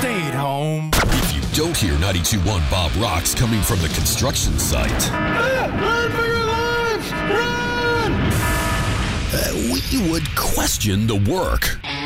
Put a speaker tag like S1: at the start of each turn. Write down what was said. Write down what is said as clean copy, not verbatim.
S1: stayed home.
S2: If you don't hear 92.1 Bob Rocks coming from the construction site,
S3: Run for your lives! Run!
S2: we would question the work.